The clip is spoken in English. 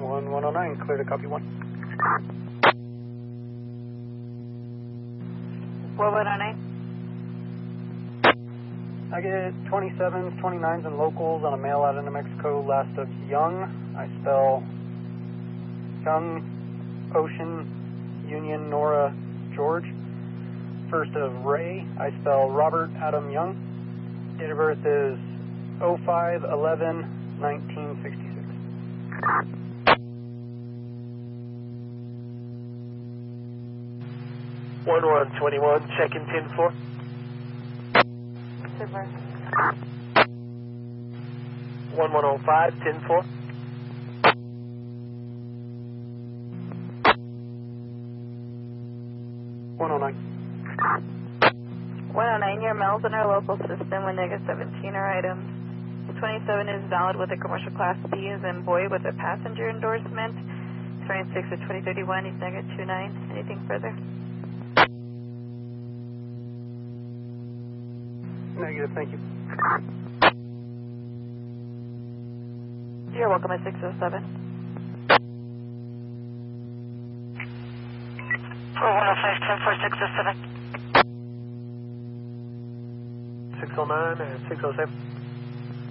1109, clear to copy 1. 1109. I get 27s, 29s, and locals on a mail out of New Mexico, last of Young. I spell Young, Ocean, Union, Nora, George. First of Ray, I spell Robert Adam Young. Date of birth is 05/11/1966. 1121, check in 10-4. Super. 1105, 10-4. 109. 109, your mail's in our local system with negative 17 are items. 27 is valid with a commercial class B as in boy with a passenger endorsement. 26 is 2031, he's negative 29. Anything further? Negative, thank you. You're welcome at 607. 4105, 104607. 609 and 607.